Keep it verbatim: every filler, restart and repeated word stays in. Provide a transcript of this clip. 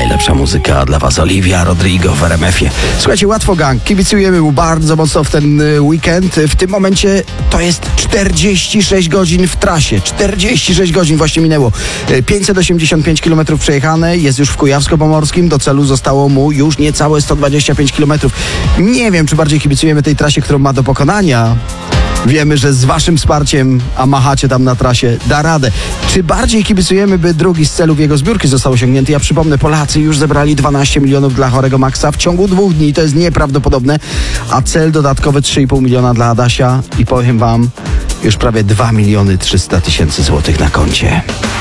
najlepsza muzyka dla was. Olivia Rodrigo w R M F ie. Słuchajcie, Łatwo Gang. Kibicujemy mu bardzo mocno w ten weekend. W tym momencie to jest czterdzieści sześć godzin w trasie. czterdzieści sześć godzin właśnie minęło. pięćset osiemdziesiąt pięć kilometrów przejechane. Jest już w Kujawsko-Pomorskim. Do celu zostało mu już niecałe sto dwadzieścia pięć kilometrów. Nie wiem, czy bardziej kibicujemy tej trasie, którą ma do pokonania. Wiemy, że z waszym wsparciem, a machacie tam na trasie, da radę. Czy bardziej kibicujemy, by drugi z celów jego zbiórki został osiągnięty? Ja przypomnę, Polacy już zebrali dwanaście milionów dla chorego Maxa w ciągu dwóch dni. To jest nieprawdopodobne. A cel dodatkowy trzy i pół miliona dla Adasia. I powiem wam, już prawie dwa miliony trzysta tysięcy złotych na koncie.